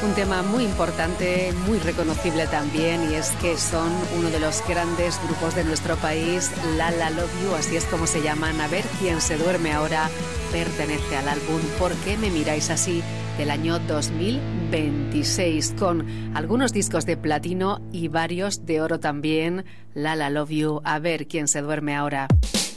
Un tema muy importante, muy reconocible también, y es que son uno de los grandes grupos de nuestro país, La La Love You, así es como se llaman. A ver quién se duerme ahora pertenece al álbum ¿Por qué me miráis así?, del año 2026, con algunos discos de platino y varios de oro también. La La Love You, a ver quién se duerme ahora.